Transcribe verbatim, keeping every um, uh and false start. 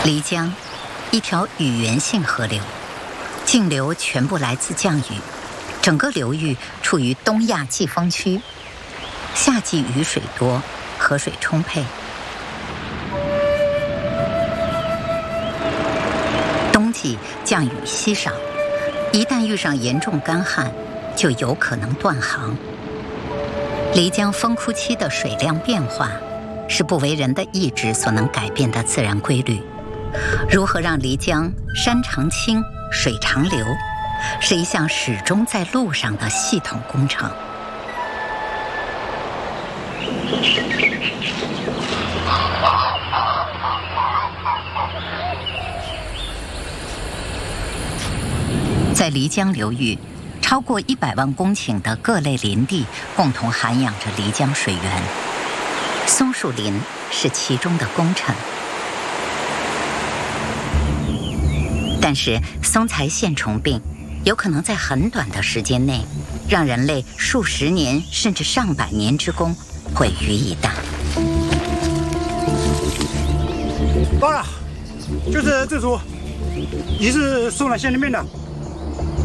漓江，一条语源性河流，径流全部来自降雨，整个流域处于东亚季风区，夏季雨水多，河水充沛。冬季降雨稀少，一旦遇上严重干旱，就有可能断航。漓江丰枯期的水量变化，是不为人的意志所能改变的自然规律。如何让漓江山常青、水常流，是一项始终在路上的系统工程。在漓江流域，超过一百万公顷的各类林地共同涵养着漓江水源，松树林是其中的功臣。但是松材线虫病有可能在很短的时间内，让人类数十年甚至上百年之功毁于一旦。 到了，就是这株，也是松了县里面的。